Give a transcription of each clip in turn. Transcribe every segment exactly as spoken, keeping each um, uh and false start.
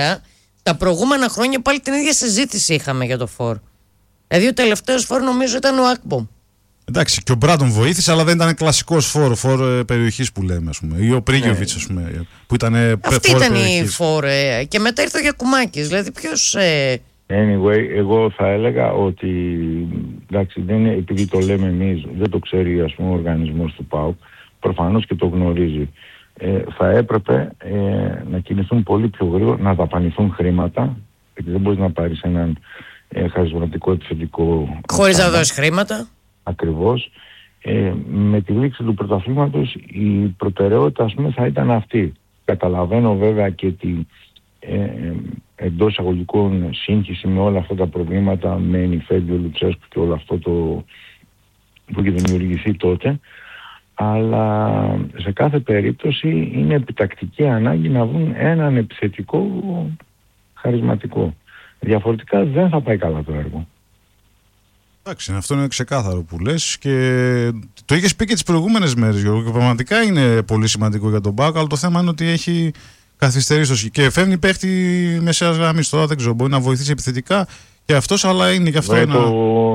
τα προηγούμενα χρόνια πάλι την ίδια συζήτηση είχαμε για το φορ. Δηλαδή ο τελευταίος φορ νομίζω ήταν ο Ακπομ. Εντάξει, και ο Μπράντον βοήθησε, αλλά δεν ήταν κλασικός φόρ, φόρ περιοχής που λέμε, ας πούμε. Ή ο Πρίγιοβιτς, ας πούμε, που ήταν αυτή φόρ ήταν περιοχής. η φόρ. Ε, και μετά ήρθε ο Γιακουμάκης. Δηλαδή ποιος... Ε... Anyway, εγώ θα έλεγα ότι, εντάξει, δεν είναι, επειδή το λέμε εμείς, δεν το ξέρει, ας πούμε, ο οργανισμός του ΠΑΟΚ, προφανώς και το γνωρίζει. Ε, θα έπρεπε ε, να κινηθούν πολύ πιο γρήγορα, να δαπανηθούν χρήματα, γιατί δεν μπορείς να πάρεις έναν ε, χαρισματικό επιθετικό... Χωρίς να δώσεις χρήματα. Ακριβώς. Ε, με τη λήξη του πρωταθλήματος η προτεραιότητα, ας πούμε, θα ήταν αυτή. Καταλαβαίνω βέβαια και τη ε, εντός εισαγωγικών σύγχυση με όλα αυτά τα προβλήματα, με Νιφέντιο, Λουτσέσκου και όλο αυτό το που είχε δημιουργηθεί τότε, αλλά σε κάθε περίπτωση είναι επιτακτική ανάγκη να βρουν έναν επιθετικό χαρισματικό. Διαφορετικά δεν θα πάει καλά το έργο. Εντάξει, αυτό είναι ξεκάθαρο που λες και το είχες πει και τις προηγούμενες μέρες, Γιώργο, και πραγματικά είναι πολύ σημαντικό για τον ΠΑΟΚ, αλλά το θέμα είναι ότι έχει καθυστερήσει και φέρνει παίχτη μεσαίας γραμμής. Τώρα δεν ξέρω, μπορεί να βοηθήσει επιθετικά και αυτός, αλλά είναι και αυτό Βρε, ένα... Το...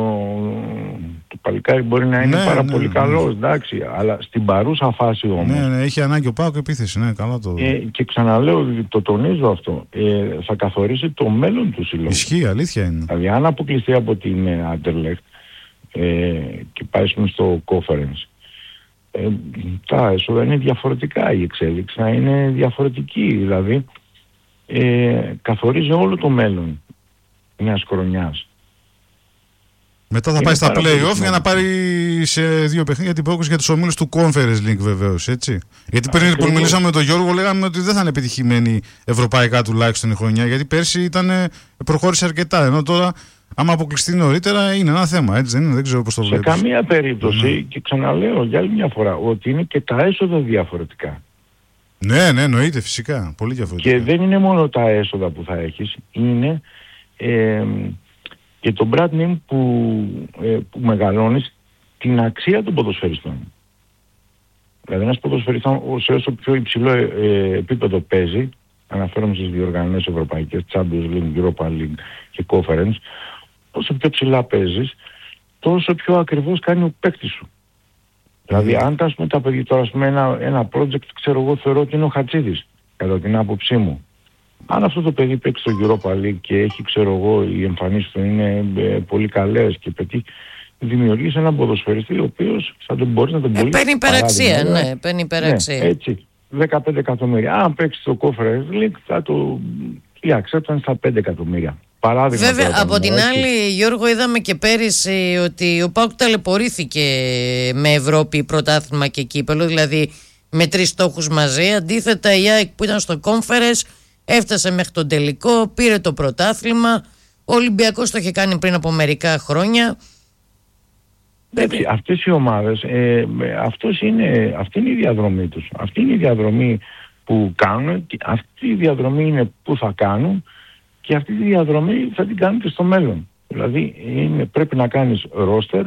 το παλικάρι μπορεί να είναι ναι, πάρα ναι, πολύ ναι, καλός, ναι. εντάξει, αλλά στην παρούσα φάση όμως... Ναι, ναι, έχει ανάγκη ο ΠΑΟΚ επίθεση, ναι, καλά το... Ε, και ξαναλέω, το τονίζω αυτό, ε, θα καθορίσει το μέλλον του συλλόγου. Ισχύει, αλήθεια είναι. Δηλαδή αν αποκλειστεί από την Anderlecht ε, και πάει στο conference, ε, τα έσοδα είναι διαφορετικά, η εξέλιξη θα είναι διαφορετική, δηλαδή ε, καθορίζει όλο το μέλλον μιας χρονιάς. Μετά θα είναι πάει στα play-off για να πάρει σε δύο παιχνίδια την πρόκληση για τους ομίλους του Conference League, βεβαίως, έτσι. Γιατί πριν που μιλήσαμε με τον Γιώργο λέγαμε ότι δεν θα είναι επιτυχημένη ευρωπαϊκά τουλάχιστον η χρονιά, γιατί πέρσι ήταν, προχώρησε αρκετά, ενώ τώρα άμα αποκλειστεί νωρίτερα είναι ένα θέμα, έτσι δεν είναι, δεν ξέρω πώς το βλέπεις. Σε καμία περίπτωση, ναι. Και ξαναλέω για άλλη μια φορά, ότι είναι και τα έσοδα διαφορετικά. Ναι, ναι, εννοείται φυσικά, πολύ διαφορετικά. Και δεν είναι μόνο τα έσοδα που θα έχεις, είναι... Ε, και το brand name που, ε, που μεγαλώνεις την αξία των ποδοσφαιριστών. Δηλαδή ένας ποδοσφαιριστών σε όσο πιο υψηλό ε, επίπεδο παίζει, αναφέρομαι στις διοργανώσεις ευρωπαϊκές, Champions League, Europa League και Conference, όσο πιο ψηλά παίζεις, τόσο πιο ακριβώς κάνει ο παίκτης σου. Mm. Δηλαδή αν τα πούμε τα παιδιά τώρα, ας πούμε, ένα, ένα project, ξέρω εγώ, θεωρώ ότι είναι ο Χατσίδης, κατά την άποψή μου. Αν αυτό το παιδί παίξει στο Europa League και έχει, ξέρω εγώ, οι εμφανίσεις του είναι ε, πολύ καλές και πετύχει, δημιουργήσει έναν ποδοσφαιριστή ο οποίος θα τον μπορεί να τον πουλήσει. Ε, παίρνει υπεραξία, ναι, παίρνει υπεραξία. Ναι, έτσι, δεκαπέντε εκατομμύρια. Αν παίξει στο Conference League θα το αξέπταν στα πέντε εκατομμύρια. Παράδειγμα. Βέβαια, από την έτσι. άλλη, Γιώργο, είδαμε και πέρυσι ότι ο ΠΑΟΚ ταλαιπωρήθηκε με Ευρώπη, πρωτάθλημα και κύπελο, δηλαδή με τρεις στόχους μαζί. Αντίθετα, η ΑΕΚ που ήταν στο Conference έφτασε μέχρι τον τελικό, πήρε το πρωτάθλημα. Ο Ολυμπιακός το είχε κάνει πριν από μερικά χρόνια. Έτσι, αυτές οι ομάδες, ε, αυτός είναι, αυτή είναι η διαδρομή τους. Αυτή είναι η διαδρομή που κάνουν, και αυτή η διαδρομή είναι που θα κάνουν και αυτή τη διαδρομή θα την κάνουν και στο μέλλον. Δηλαδή είναι, πρέπει να κάνεις ρόστερ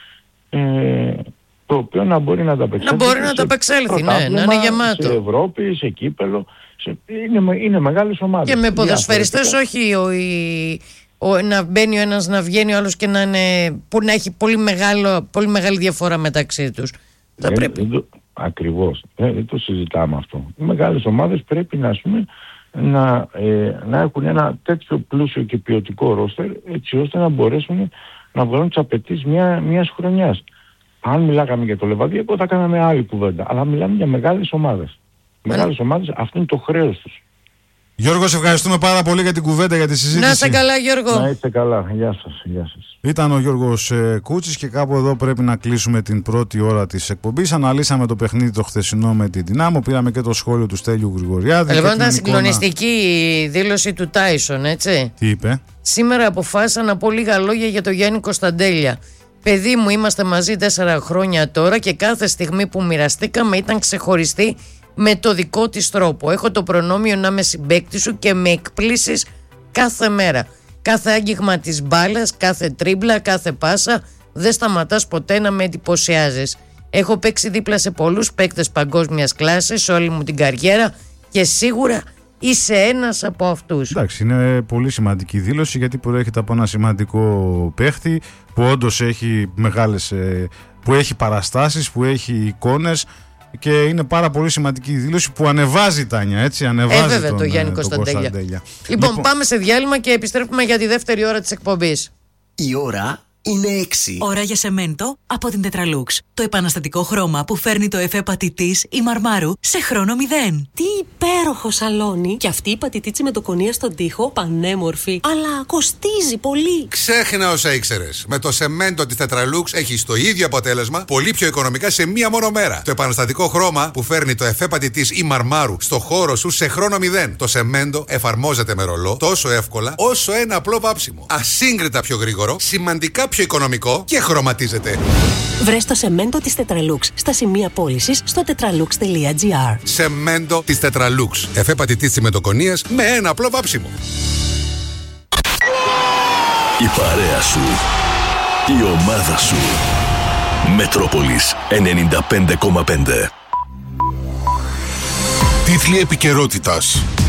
ε, το οποίο να μπορεί να ανταπεξέλθει. Να μπορεί να ανταπεξέλθει, ναι, να είναι γεμάτο. Σε Ευρώπη, σε κύπελο, σε, είναι, είναι μεγάλες ομάδες. Και με ποδοσφαιριστές όχι ο, η, ο, να μπαίνει ο ένας, να βγαίνει ο άλλος και να, είναι, που να έχει πολύ, μεγάλο, πολύ μεγάλη διαφορά μεταξύ τους. Θα δεν, πρέπει. Δεν, ακριβώς. Δεν, δεν το συζητάμε αυτό. Οι μεγάλες ομάδες πρέπει να, ας πούμε, να, ε, να έχουν ένα τέτοιο πλούσιο και ποιοτικό ρόστερ, έτσι ώστε να μπορέσουν να βγάλουν τις απαιτήσεις μια, μιας χρονιάς. Αν μιλάγαμε για το Λεβαδιακό θα κάναμε άλλη κουβέντα, αλλά μιλάμε για μεγάλες ομάδες. Οι μεγάλες ομάδες, αυτό είναι το χρέος τους. Γιώργο, σε ευχαριστούμε πάρα πολύ για την κουβέντα, για τη συζήτηση. Να είστε καλά, Γιώργο. Να είστε καλά. Γεια σας. Γεια σας. Ήταν ο Γιώργος ε, Κούτσης και κάπου εδώ πρέπει να κλείσουμε την πρώτη ώρα της εκπομπής. Αναλύσαμε το παιχνίδι το χθεσινό με την Δυνάμο, πήραμε και το σχόλιο του Στέλιου Γρηγοριάδη. Λοιπόν, ήταν συγκλονιστική η δήλωση του Τάισον, έτσι. Τι είπε? Σήμερα αποφάσισα να πω λίγα λόγια για το Γιάννη Κωνσταντέλια. Παιδί μου, είμαστε μαζί τέσσερα χρόνια τώρα και κάθε στιγμή που μοιραστήκαμε ήταν ξεχωριστή με το δικό της τρόπο. Έχω το προνόμιο να είμαι συμπαίκτη σου και με εκπλήσεις κάθε μέρα. Κάθε άγγιγμα της μπάλας, κάθε τρίμπλα, κάθε πάσα, δεν σταματάς ποτέ να με εντυπωσιάζεις. Έχω παίξει δίπλα σε πολλούς παίκτες παγκόσμιας κλάσης όλη μου την καριέρα και σίγουρα είσαι ένας από αυτούς. Εντάξει, είναι πολύ σημαντική δήλωση γιατί προέρχεται από ένα σημαντικό παίχτη που όντως έχει μεγάλες, που έχει παραστάσεις, που έχει εικόνες και είναι πάρα πολύ σημαντική δήλωση που ανεβάζει, Τάνια, έτσι, ανεβάζει ε, βέβαια, τον, το Γιάννη Κωνσταντέλια. Λοιπόν, λοιπόν, πάμε σε διάλειμμα και επιστρέφουμε για τη δεύτερη ώρα της εκπομπής. Η ώρα είναι έξι. Ώρα για σεμέντο από την Tetralux. Το επαναστατικό χρώμα που φέρνει το εφέ πατητής ή μαρμάρου σε χρόνο μηδέν. Τι υπέροχο σαλόνι! Και αυτή η πατητίτσι με το κονία στον τοίχο, πανέμορφη. Αλλά κοστίζει πολύ. Ξέχνα όσα ήξερες. Με το σεμέντο της Tetralux έχεις το ίδιο αποτέλεσμα, πολύ πιο οικονομικά σε μία μόνο μέρα. Το επαναστατικό χρώμα που φέρνει το εφέ πατητής ή μαρμάρου στο χώρο σου σε χρόνο μηδέν. Το σεμέντο εφαρμόζεται με ρολό τόσο εύκολα όσο ένα απλό βάψιμο. Ασύγκριτα πιο γρήγορο, σημαντικά πιο οικονομικό και χρωματίζεται. Βρες το σεμέντο της Tetralux στα σημεία πώλησης στο tetralux τελεία gr. Σεμέντο της Tetralux. Εφέ πατητής τσιμεντοκονίας με ένα απλό βάψιμο. Η παρέα σου. Η ομάδα σου. Μετρόπολης ενενήντα πέντε κόμμα πέντε. Τίτλοι επικαιρότητας.